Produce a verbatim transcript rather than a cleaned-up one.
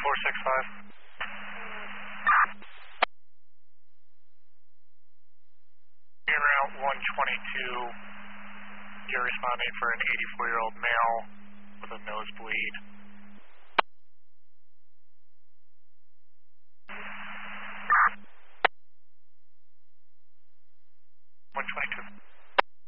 four six five. You're Route one twenty-two. You're responding for an eighty-four-year-old male with a nosebleed.